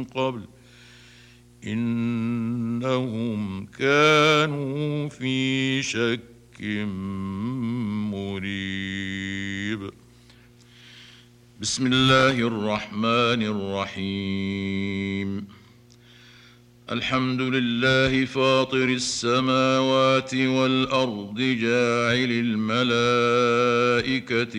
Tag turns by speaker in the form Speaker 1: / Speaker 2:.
Speaker 1: قبل إنهم كانوا في شك مريب. بسم الله الرحمن الرحيم. الحمد لله فاطر السماوات والأرض جاعل الملائكة